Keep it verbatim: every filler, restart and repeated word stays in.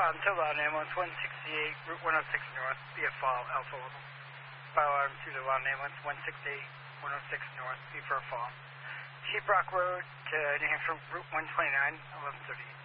until Loudon Ambulance, one sixty-eight, Route one oh six North, be a fall, Alpha level. Fire alarm to the Loudon Ambulance, one sixty-eight, one oh six North, be for a fall. Sheep Rock Road to New Hampshire, Route one twenty-nine, eleven thirty.